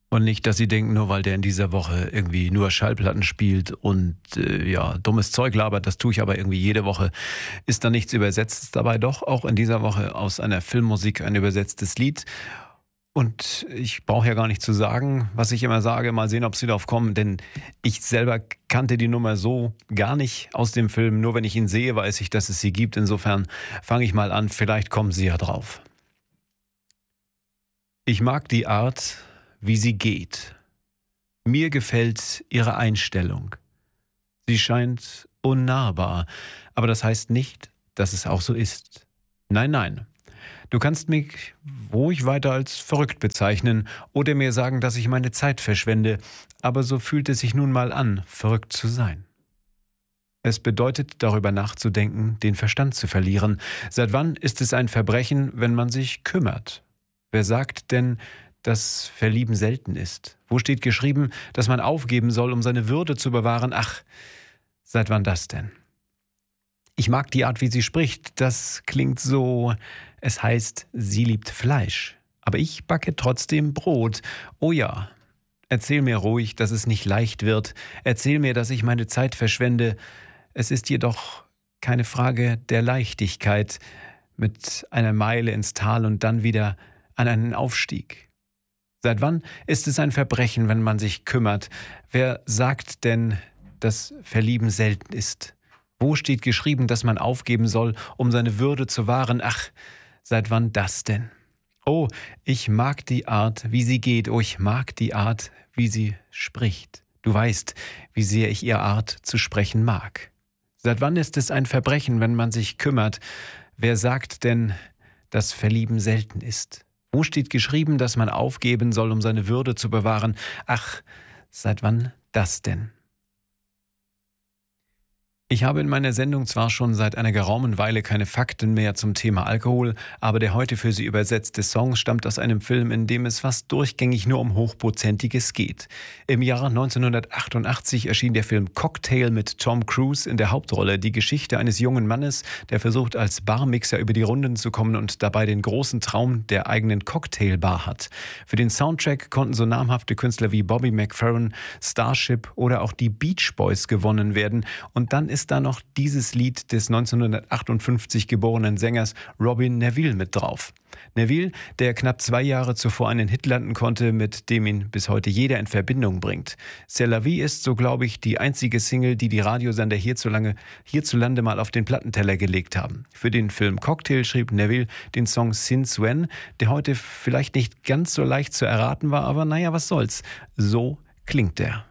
Und nicht, dass Sie denken, nur weil der in dieser Woche irgendwie nur Schallplatten spielt und dummes Zeug labert, das tue ich aber irgendwie jede Woche, ist da nichts Übersetztes dabei. Doch, auch in dieser Woche aus einer Filmmusik ein übersetztes Lied. Und ich brauche ja gar nicht zu sagen, was ich immer sage, mal sehen, ob Sie darauf kommen, denn ich selber kannte die Nummer so gar nicht aus dem Film. Nur wenn ich ihn sehe, weiß ich, dass es sie gibt. Insofern fange ich mal an, vielleicht kommen Sie ja drauf. Ich mag die Art, wie sie geht. Mir gefällt ihre Einstellung. Sie scheint unnahbar, aber das heißt nicht, dass es auch so ist. Nein, nein. Du kannst mich ruhig weiter als verrückt bezeichnen oder mir sagen, dass ich meine Zeit verschwende, aber so fühlt es sich nun mal an, verrückt zu sein. Es bedeutet, darüber nachzudenken, den Verstand zu verlieren. Seit wann ist es ein Verbrechen, wenn man sich kümmert? Wer sagt denn, dass Verlieben selten ist? Wo steht geschrieben, dass man aufgeben soll, um seine Würde zu bewahren? Ach, seit wann das denn? Ich mag die Art, wie sie spricht. Das klingt so, es heißt, sie liebt Fleisch. Aber ich backe trotzdem Brot. Oh ja, erzähl mir ruhig, dass es nicht leicht wird. Erzähl mir, dass ich meine Zeit verschwende. Es ist jedoch keine Frage der Leichtigkeit mit einer Meile ins Tal und dann wieder an einen Aufstieg. Seit wann ist es ein Verbrechen, wenn man sich kümmert? Wer sagt denn, dass Verlieben selten ist? Wo steht geschrieben, dass man aufgeben soll, um seine Würde zu wahren? Ach, seit wann das denn? Oh, ich mag die Art, wie sie geht. Oh, ich mag die Art, wie sie spricht. Du weißt, wie sehr ich ihre Art zu sprechen mag. Seit wann ist es ein Verbrechen, wenn man sich kümmert? Wer sagt denn, dass Verlieben selten ist? Wo steht geschrieben, dass man aufgeben soll, um seine Würde zu bewahren? Ach, seit wann das denn? Ich habe in meiner Sendung zwar schon seit einer geraumen Weile keine Fakten mehr zum Thema Alkohol, aber der heute für Sie übersetzte Song stammt aus einem Film, in dem es fast durchgängig nur um Hochprozentiges geht. Im Jahre 1988 erschien der Film Cocktail mit Tom Cruise in der Hauptrolle, die Geschichte eines jungen Mannes, der versucht als Barmixer über die Runden zu kommen und dabei den großen Traum der eigenen Cocktailbar hat. Für den Soundtrack konnten so namhafte Künstler wie Bobby McFerrin, Starship oder auch die Beach Boys gewonnen werden. Und dann ist da noch dieses Lied des 1958 geborenen Sängers Robin Neville mit drauf. Neville, der knapp 2 Jahre zuvor einen Hit landen konnte, mit dem ihn bis heute jeder in Verbindung bringt. C'est la vie ist, so glaube ich, die einzige Single, die die Radiosender hierzulande mal auf den Plattenteller gelegt haben. Für den Film Cocktail schrieb Neville den Song Since When, der heute vielleicht nicht ganz so leicht zu erraten war, aber naja, was soll's. So klingt er.